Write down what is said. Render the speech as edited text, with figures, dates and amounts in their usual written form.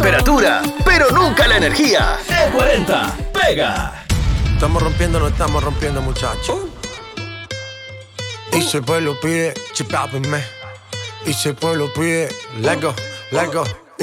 temperatura, pero nunca la energía. E40, pega. Estamos rompiendo, no estamos rompiendo, muchachos. Y si el pueblo pide, chipápenme. Y si el pueblo pide, let go, let go.